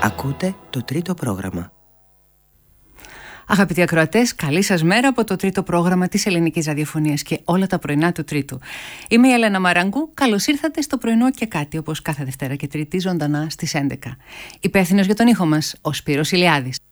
Ακούτε το τρίτο πρόγραμμα. Αγαπητοί ακροατές, καλή σας μέρα από το τρίτο πρόγραμμα της Ελληνικής Ραδιοφωνίας και όλα τα πρωινά του Τρίτου. Είμαι η Έλενα Μαραγκού. Καλώς ήρθατε στο πρωινό και κάτι, όπως κάθε Δευτέρα και Τρίτη, ζωντανά στις 11. Υπεύθυνος για τον ήχο μας, ο Σπύρος Ηλιάδης.